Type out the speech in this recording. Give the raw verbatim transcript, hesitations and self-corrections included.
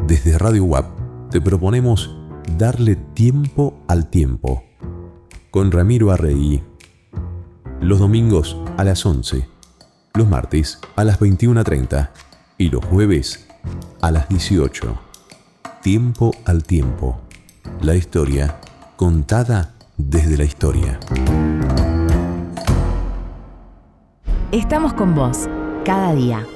Desde Radio U A P te proponemos darle tiempo al tiempo. Con Ramiro Arregui. Los domingos a las once, los martes a las veintiuna treinta y los jueves a las dieciocho. Tiempo al tiempo. La historia contada desde la historia. Estamos con vos, cada día.